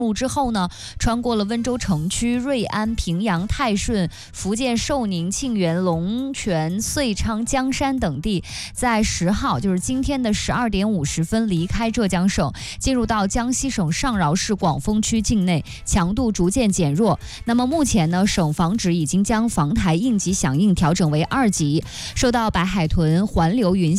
路之后呢，穿过了温州城区、瑞安、平阳、泰顺、福建寿宁、庆元、龙泉、遂昌、江山等地，在10号，就是今天的12点50分离开浙江省，进入到江西省上饶市广丰区境内，强度逐渐减弱。那么目前呢，省防指已经将防台应急响应调整为2级，受到白海豚环流云